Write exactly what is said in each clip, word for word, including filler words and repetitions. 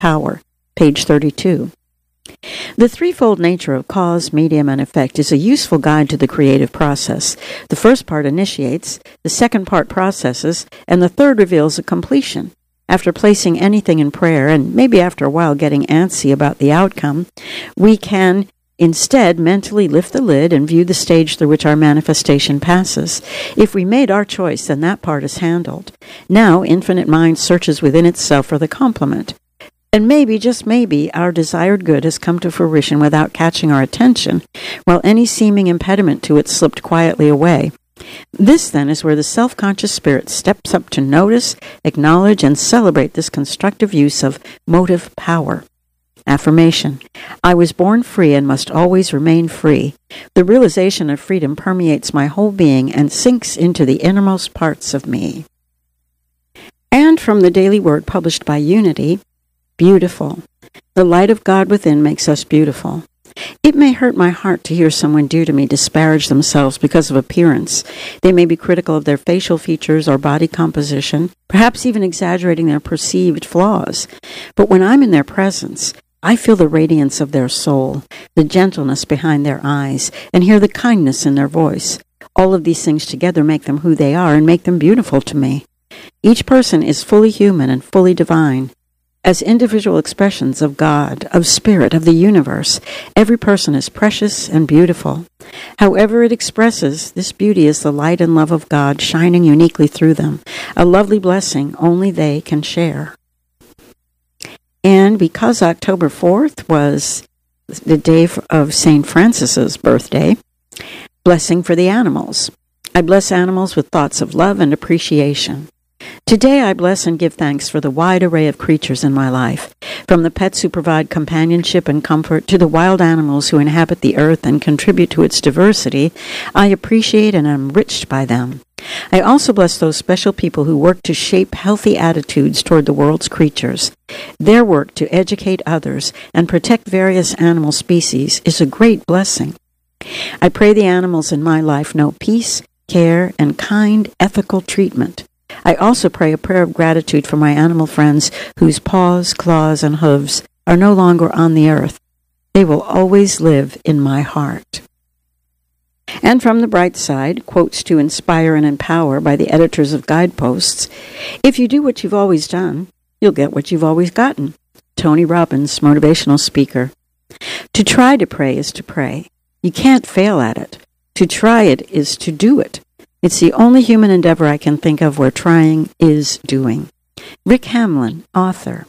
Power, page thirty-two. The threefold nature of cause, medium, and effect is a useful guide to the creative process. The first part initiates, the second part processes, and the third reveals a completion. After placing anything in prayer, and maybe after a while getting antsy about the outcome, we can instead mentally lift the lid and view the stage through which our manifestation passes. If we made our choice, then that part is handled. Now, infinite mind searches within itself for the complement. And maybe, just maybe, our desired good has come to fruition without catching our attention, while any seeming impediment to it slipped quietly away. This, then, is where the self-conscious spirit steps up to notice, acknowledge, and celebrate this constructive use of motive power. Affirmation. I was born free and must always remain free. The realization of freedom permeates my whole being and sinks into the innermost parts of me. And from the Daily Word published by Unity, beautiful. The light of God within makes us beautiful. It may hurt my heart to hear someone dear to me disparage themselves because of appearance. They may be critical of their facial features or body composition, perhaps even exaggerating their perceived flaws. But when I'm in their presence, I feel the radiance of their soul, the gentleness behind their eyes, and hear the kindness in their voice. All of these things together make them who they are and make them beautiful to me. Each person is fully human and fully divine. As individual expressions of God, of Spirit, of the universe, every person is precious and beautiful. However it expresses, this beauty is the light and love of God shining uniquely through them, a lovely blessing only they can share. And because October fourth was the day of Saint Francis's birthday, blessing for the animals. I bless animals with thoughts of love and appreciation. Today I bless and give thanks for the wide array of creatures in my life, from the pets who provide companionship and comfort to the wild animals who inhabit the earth and contribute to its diversity. I appreciate and am enriched by them. I also bless those special people who work to shape healthy attitudes toward the world's creatures. Their work to educate others and protect various animal species is a great blessing. I pray the animals in my life know peace, care, and kind, ethical treatment. I also pray a prayer of gratitude for my animal friends whose paws, claws, and hooves are no longer on the earth. They will always live in my heart. And from the bright side, quotes to inspire and empower by the editors of Guideposts. If you do what you've always done, you'll get what you've always gotten. Tony Robbins, motivational speaker. To try to pray is to pray. You can't fail at it. To try it is to do it. It's the only human endeavor I can think of where trying is doing. Rick Hamlin, author.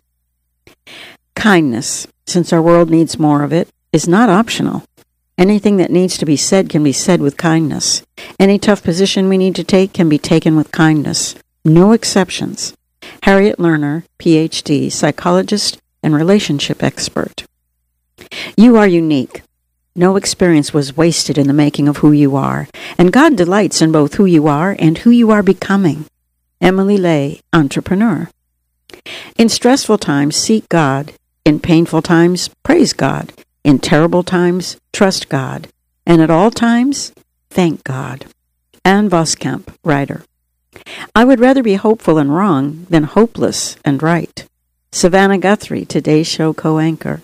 Kindness, since our world needs more of it, is not optional. Anything that needs to be said can be said with kindness. Any tough position we need to take can be taken with kindness. No exceptions. Harriet Lerner, P H D, psychologist and relationship expert. You are unique. No experience was wasted in the making of who you are, and God delights in both who you are and who you are becoming. Emily Lay, entrepreneur. In stressful times, seek God. In painful times, praise God. In terrible times, trust God. And at all times, thank God. Ann Voskamp, writer. I would rather be hopeful and wrong than hopeless and right. Savannah Guthrie, Today Show co-anchor.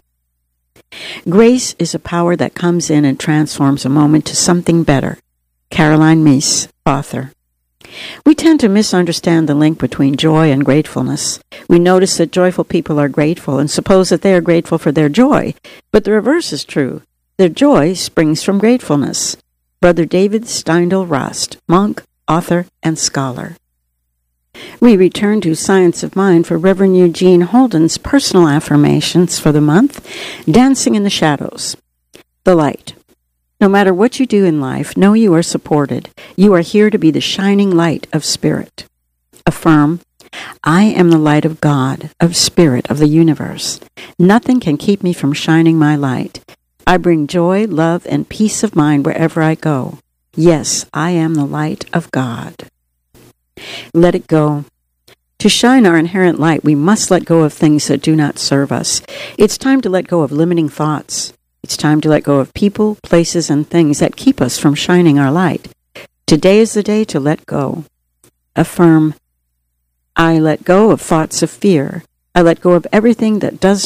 Grace is a power that comes in and transforms a moment to something better. Caroline Myss, author. We tend to misunderstand the link between joy and gratefulness. We notice that joyful people are grateful and suppose that they are grateful for their joy. But the reverse is true. Their joy springs from gratefulness. Brother David Steindl-Rast, monk, author, and scholar. We return to Science of Mind for Reverend Eugene Holden's personal affirmations for the month, Dancing in the Shadows. The light. No matter what you do in life, know you are supported. You are here to be the shining light of Spirit. Affirm, I am the light of God, of Spirit, of the universe. Nothing can keep me from shining my light. I bring joy, love, and peace of mind wherever I go. Yes, I am the light of God. Let it go. To shine our inherent light, we must let go of things that do not serve us. It's time to let go of limiting thoughts. It's time to let go of people, places, and things that keep us from shining our light. Today is the day to let go. Affirm, I let go of thoughts of fear. I let go of everything that does